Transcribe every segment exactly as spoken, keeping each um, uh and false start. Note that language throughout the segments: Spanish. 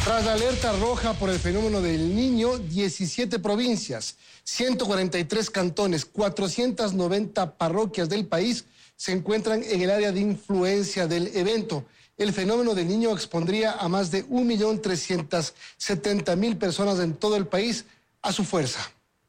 Tras la alerta roja por el fenómeno del Niño, diecisiete provincias, ciento cuarenta y tres cantones, cuatrocientas noventa parroquias del país se encuentran en el área de influencia del evento. El fenómeno del Niño expondría a más de un millón trescientas setenta mil personas en todo el país a su fuerza.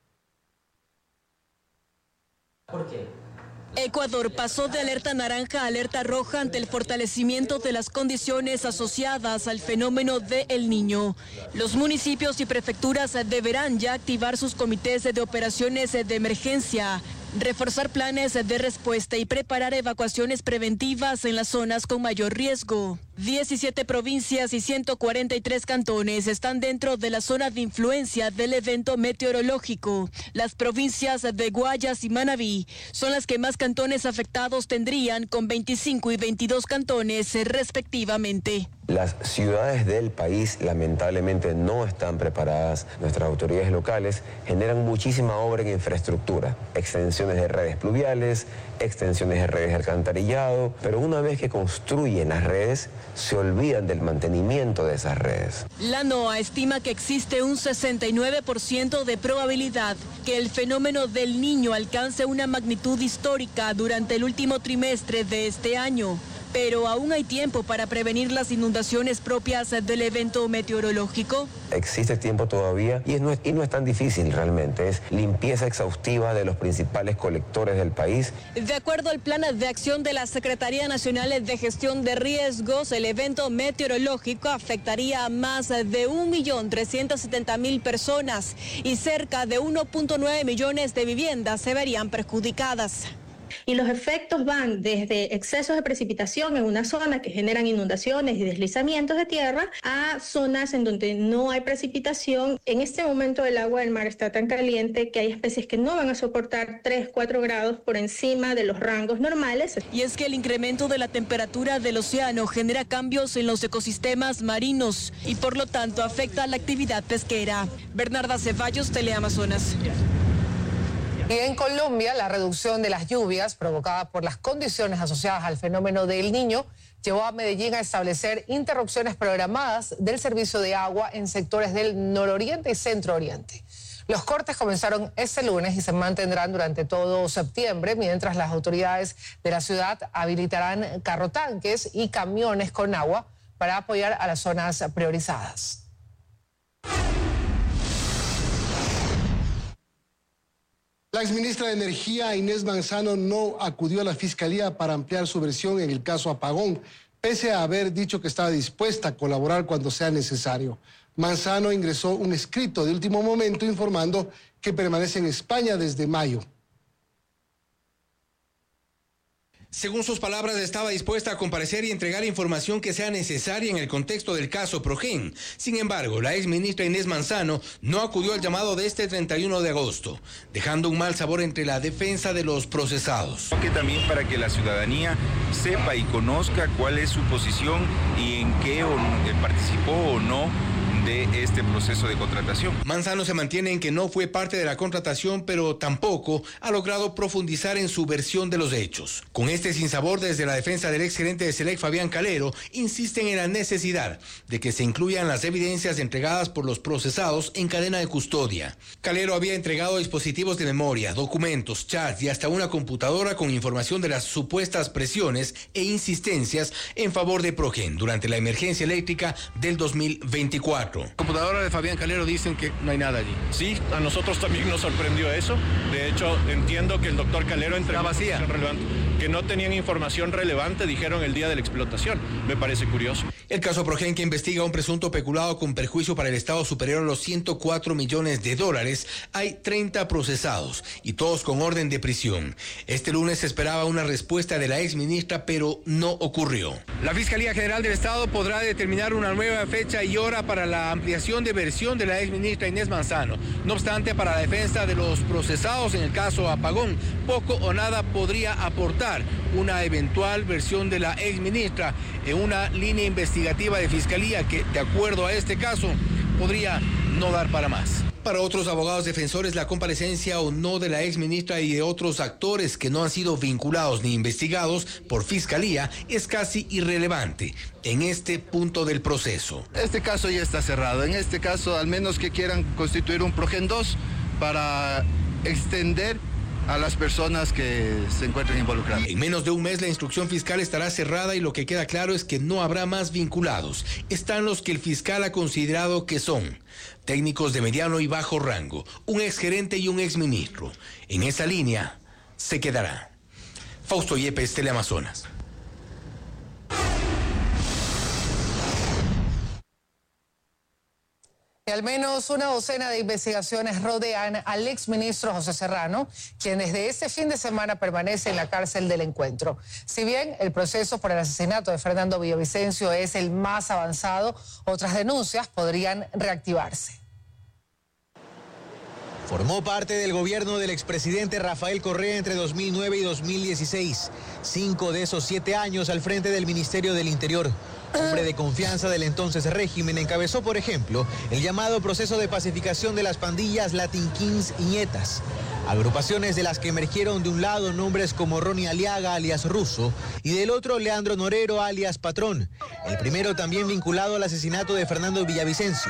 ¿Por qué? Ecuador pasó de alerta naranja a alerta roja ante el fortalecimiento de las condiciones asociadas al fenómeno de El Niño. Los municipios y prefecturas deberán ya activar sus comités de operaciones de emergencia, reforzar planes de respuesta y preparar evacuaciones preventivas en las zonas con mayor riesgo. diecisiete provincias y ciento cuarenta y tres cantones están dentro de la zona de influencia del evento meteorológico. Las provincias de Guayas y Manabí son las que más cantones afectados tendrían, con veinticinco y veintidós cantones respectivamente. Las ciudades del país lamentablemente no están preparadas. Nuestras autoridades locales generan muchísima obra en infraestructura, extensiones de redes pluviales, extensiones de redes de alcantarillado, pero una vez que construyen las redes, se olvidan del mantenimiento de esas redes. La NOAA estima que existe un sesenta y nueve por ciento de probabilidad que el fenómeno del Niño alcance una magnitud histórica durante el último trimestre de este año. Pero aún hay tiempo para prevenir las inundaciones propias del evento meteorológico. Existe tiempo todavía y no es, y no es tan difícil realmente. Es limpieza exhaustiva de los principales colectores del país. De acuerdo al plan de acción de la Secretaría Nacional de Gestión de Riesgos, el evento meteorológico afectaría a más de un millón trescientas setenta mil personas y cerca de uno punto nueve millones de viviendas se verían perjudicadas. Y los efectos van desde excesos de precipitación en una zona que generan inundaciones y deslizamientos de tierra a zonas en donde no hay precipitación. En este momento el agua del mar está tan caliente que hay especies que no van a soportar tres, cuatro grados por encima de los rangos normales. Y es que el incremento de la temperatura del océano genera cambios en los ecosistemas marinos y por lo tanto afecta a la actividad pesquera. Bernarda Ceballos, Teleamazonas. Y en Colombia, la reducción de las lluvias provocada por las condiciones asociadas al fenómeno del Niño llevó a Medellín a establecer interrupciones programadas del servicio de agua en sectores del nororiente y centro-oriente. Los cortes comenzaron este lunes y se mantendrán durante todo septiembre, mientras las autoridades de la ciudad habilitarán carrotanques y camiones con agua para apoyar a las zonas priorizadas. La exministra de Energía, Inés Manzano, no acudió a la Fiscalía para ampliar su versión en el caso Apagón, pese a haber dicho que estaba dispuesta a colaborar cuando sea necesario. Manzano ingresó un escrito de último momento informando que permanece en España desde mayo. Según sus palabras, estaba dispuesta a comparecer y entregar información que sea necesaria en el contexto del caso Progen. Sin embargo, la exministra Inés Manzano no acudió al llamado de este treinta y uno de agosto, dejando un mal sabor entre la defensa de los procesados. Que también para que la ciudadanía sepa y conozca cuál es su posición y en qué o, eh, participó o no de este proceso de contratación. Manzano se mantiene en que no fue parte de la contratación, pero tampoco ha logrado profundizar en su versión de los hechos. Con este sinsabor, desde la defensa del exgerente de SELEC, Fabián Calero, insisten en la necesidad de que se incluyan las evidencias entregadas por los procesados en cadena de custodia. Calero había entregado dispositivos de memoria, documentos, chats y hasta una computadora con información de las supuestas presiones e insistencias en favor de Progen durante la emergencia eléctrica del dos mil veinticuatro. Computadora de Fabián Calero dicen que no hay nada allí. Sí, a nosotros también nos sorprendió eso. De hecho, entiendo que el doctor Calero entregó información relevante, que no tenían información relevante, dijeron el día de la explotación. Me parece curioso. El caso Progen, que investiga un presunto peculado con perjuicio para el Estado superior a los ciento cuatro millones de dólares, hay treinta procesados y todos con orden de prisión. Este lunes se esperaba una respuesta de la exministra, pero no ocurrió. La Fiscalía General del Estado podrá determinar una nueva fecha y hora para la ampliación de versión de la exministra Inés Manzano. No obstante, para la defensa de los procesados en el caso Apagón, poco o nada podría aportar una eventual versión de la exministra en una línea investigativa de Fiscalía que, de acuerdo a este caso, podría no dar para más. Para otros abogados defensores, la comparecencia o no de la exministra y de otros actores que no han sido vinculados ni investigados por Fiscalía es casi irrelevante en este punto del proceso. Este caso ya está cerrado. En este caso, al menos que quieran constituir un Progen dos para extender a las personas que se encuentren involucradas. En menos de un mes la instrucción fiscal estará cerrada y lo que queda claro es que no habrá más vinculados. Están los que el fiscal ha considerado que son técnicos de mediano y bajo rango, un exgerente y un exministro. En esa línea se quedará. Fausto Yepes, Teleamazonas. Y al menos una docena de investigaciones rodean al exministro José Serrano, quien desde este fin de semana permanece en la cárcel del Encuentro. Si bien el proceso por el asesinato de Fernando Villavicencio es el más avanzado, otras denuncias podrían reactivarse. Formó parte del gobierno del expresidente Rafael Correa entre dos mil nueve y dos mil dieciséis. Cinco de esos siete años al frente del Ministerio del Interior. Hombre de confianza del entonces régimen, encabezó, por ejemplo, el llamado proceso de pacificación de las pandillas Latin Kings y Ñetas. Agrupaciones de las que emergieron de un lado nombres como Ronnie Aliaga, alias Russo, y del otro Leandro Norero, alias Patrón. El primero también vinculado al asesinato de Fernando Villavicencio.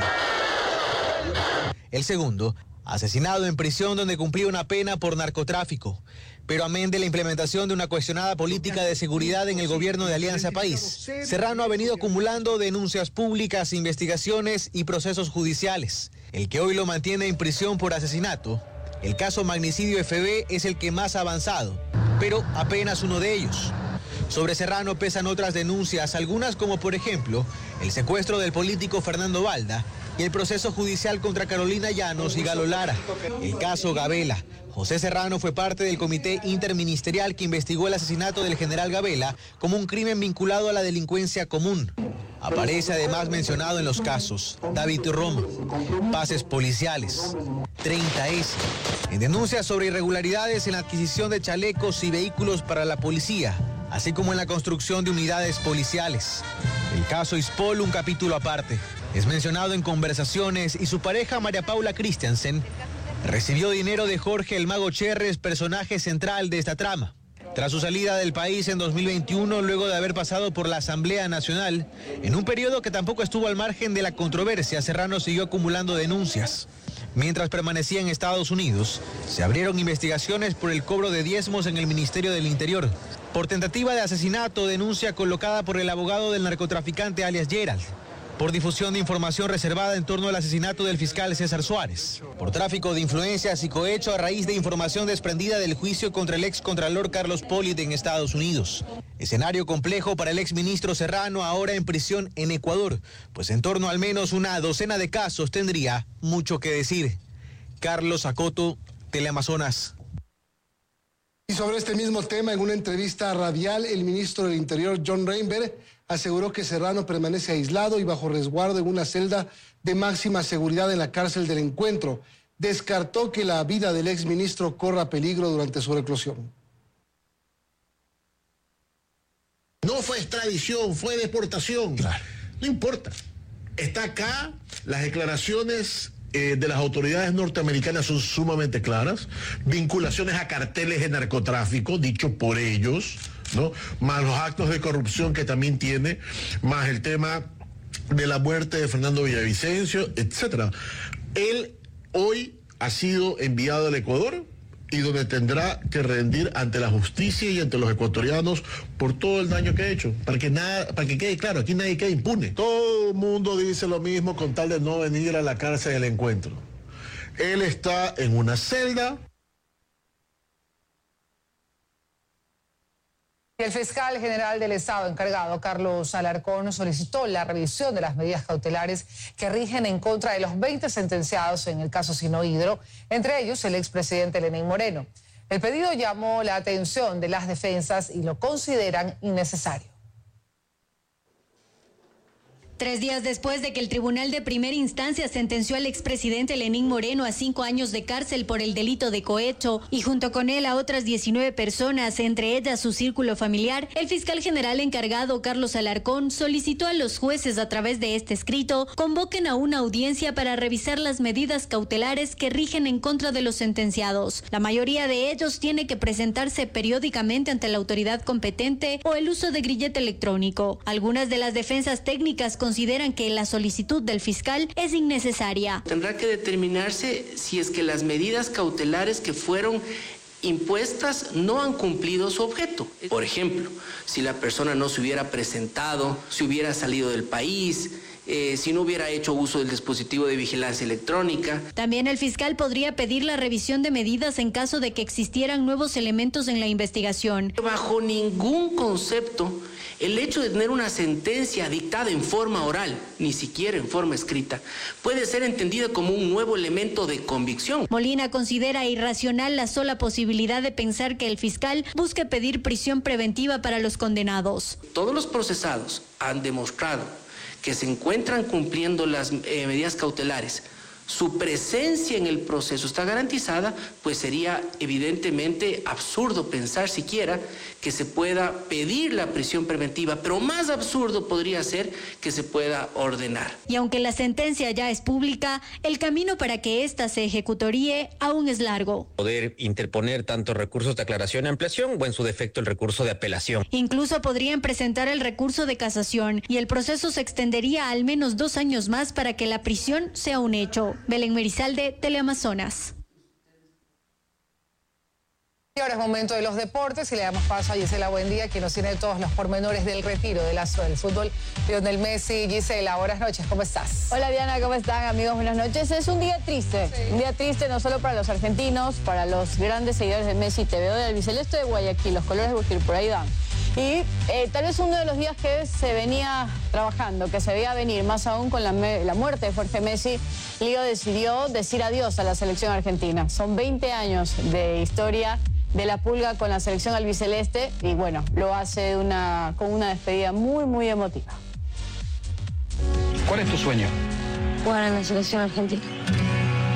El segundo, asesinado en prisión donde cumplía una pena por narcotráfico. Pero amén de la implementación de una cuestionada política de seguridad en el gobierno de Alianza País, Serrano ha venido acumulando denuncias públicas, investigaciones y procesos judiciales. El que hoy lo mantiene en prisión por asesinato, el caso Magnicidio F B, es el que más ha avanzado, pero apenas uno de ellos. Sobre Serrano pesan otras denuncias, algunas como por ejemplo el secuestro del político Fernando Balda y el proceso judicial contra Carolina Llanos y Galo Lara. El caso Gabela. José Serrano fue parte del comité interministerial que investigó el asesinato del general Gabela como un crimen vinculado a la delincuencia común. Aparece además mencionado en los casos David Romo, pases policiales, treinta ese, en denuncias sobre irregularidades en la adquisición de chalecos y vehículos para la policía, así como en la construcción de unidades policiales. El caso Ispol, un capítulo aparte. Es mencionado en conversaciones y su pareja María Paula Christiansen recibió dinero de Jorge el Mago Cherres, personaje central de esta trama. Tras su salida del país en dos mil veintiuno, luego de haber pasado por la Asamblea Nacional, en un periodo que tampoco estuvo al margen de la controversia, Serrano siguió acumulando denuncias. Mientras permanecía en Estados Unidos, se abrieron investigaciones por el cobro de diezmos en el Ministerio del Interior. Por tentativa de asesinato, denuncia colocada por el abogado del narcotraficante alias Gerald. Por difusión de información reservada en torno al asesinato del fiscal César Suárez. Por tráfico de influencias y cohecho a raíz de información desprendida del juicio contra el excontralor Carlos Pollitt en Estados Unidos. Escenario complejo para el exministro Serrano, ahora en prisión en Ecuador, pues en torno a al menos una docena de casos tendría mucho que decir. Carlos Acoto, Teleamazonas. Y sobre este mismo tema, en una entrevista radial, el ministro del Interior, John Reinberg, aseguró que Serrano permanece aislado y bajo resguardo en una celda de máxima seguridad en la cárcel del Encuentro. Descartó que la vida del exministro corra peligro durante su reclusión. No fue extradición, fue deportación. Claro. No importa. Está acá, las declaraciones eh, de las autoridades norteamericanas son sumamente claras. Vinculaciones a carteles de narcotráfico, dicho por ellos, ¿no? Más los actos de corrupción que también tiene, más el tema de la muerte de Fernando Villavicencio, etcétera. Él hoy ha sido enviado al Ecuador y donde tendrá que rendir ante la justicia y ante los ecuatorianos por todo el daño que ha hecho. Para que nada, para que quede claro, aquí nadie queda impune. Todo el mundo dice lo mismo con tal de no venir a la cárcel del Encuentro. Él está en una celda. El fiscal general del Estado encargado, Carlos Alarcón, solicitó la revisión de las medidas cautelares que rigen en contra de los veinte sentenciados en el caso Sinohidro, entre ellos el expresidente Lenín Moreno. El pedido llamó la atención de las defensas y lo consideran innecesario. Tres días después de que el Tribunal de Primera Instancia sentenció al expresidente Lenín Moreno a cinco años de cárcel por el delito de cohecho y junto con él a otras diecinueve personas, entre ellas su círculo familiar, el fiscal general encargado Carlos Alarcón solicitó a los jueces a través de este escrito convoquen a una audiencia para revisar las medidas cautelares que rigen en contra de los sentenciados. La mayoría de ellos tiene que presentarse periódicamente ante la autoridad competente o el uso de grillete electrónico. Algunas de las defensas técnicas consideran que la solicitud del fiscal es innecesaria. Tendrá que determinarse si es que las medidas cautelares que fueron impuestas no han cumplido su objeto. Por ejemplo, si la persona no se hubiera presentado, si hubiera salido del país, Eh, si no hubiera hecho uso del dispositivo de vigilancia electrónica. También el fiscal podría pedir la revisión de medidas en caso de que existieran nuevos elementos en la investigación. Bajo ningún concepto, el hecho de tener una sentencia dictada en forma oral, ni siquiera en forma escrita, puede ser entendida como un nuevo elemento de convicción. Molina considera irracional la sola posibilidad de pensar que el fiscal busque pedir prisión preventiva para los condenados. Todos los procesados han demostrado que se encuentran cumpliendo las eh, medidas cautelares, su presencia en el proceso está garantizada, pues sería evidentemente absurdo pensar siquiera que se pueda pedir la prisión preventiva, pero más absurdo podría ser que se pueda ordenar. Y aunque la sentencia ya es pública, el camino para que ésta se ejecutaría aún es largo. Poder interponer tanto recursos de aclaración y ampliación o en su defecto el recurso de apelación. Incluso podrían presentar el recurso de casación y el proceso se extendería al menos dos años más para que la prisión sea un hecho. Belén Merizalde, Teleamazonas. Y ahora es momento de los deportes y le damos paso a Gisela Buendía, quien nos tiene todos los pormenores del retiro del astro del fútbol, Lionel Messi. Gisela, buenas noches, ¿cómo estás? Hola Diana, ¿cómo están amigos? Buenas noches. Es un día triste, sí. Un día triste no solo para los argentinos, para los grandes seguidores de Messi. Te veo del albiceleste de Guayaquil, los colores de Guayaquil, por ahí van. Y eh, tal vez uno de los días que se venía trabajando, que se veía venir, más aún con la, la muerte de Jorge Messi, Lío decidió decir adiós a la selección argentina. Son veinte años de historia de la Pulga con la selección albiceleste y bueno, lo hace una, con una despedida muy, muy emotiva. ¿Cuál es tu sueño? Jugar en la selección argentina.